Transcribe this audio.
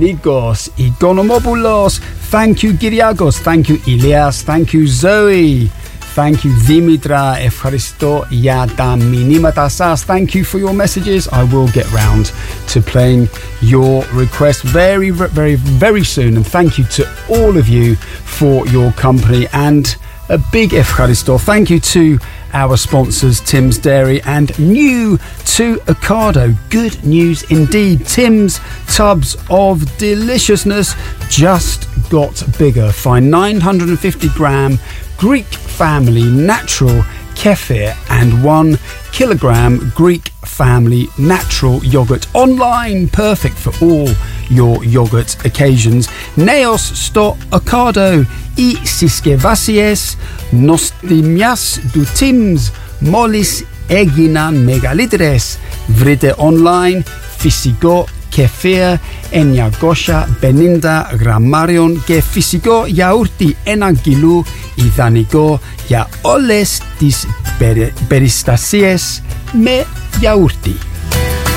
Nikos Ikonomopoulos. Thank you, Kyriakos. Thank you, Ilias. Thank you, Zoe. Thank you, Dimitra. Ευχαριστώ για τα μηνύματα σας. Thank you for your messages. I will get round to playing your request very, very, very soon. And thank you to all of you for your company. And a big ευχαριστώ. Thank you to our sponsors, Tim's Dairy, and new to Ocado. Good news indeed. Tim's Tubs of Deliciousness just got bigger. Find 950-gram Greek family natural kefir and 1 kilogram Greek family natural yogurt online, perfect for all your yogurt occasions. Neos sto Ocado, οι συσκευασίες νοστιμιάς του Tim's μόλις έγιναν μεγαλύτερες. Βρείτε online φυσικό κεφίρ 950 γραμμάριων και φυσικό γιαούρτι 1 κιλού, ιδανικό για όλες τις περιστασίες με γιαούρτι.